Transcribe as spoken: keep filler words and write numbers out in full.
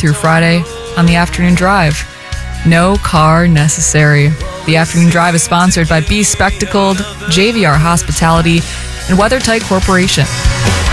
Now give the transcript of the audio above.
through Friday on the Afternoon Drive. No car necessary. The Afternoon Drive is sponsored by Be Spectacled, J V R Hospitality, and WeatherTight Corporation.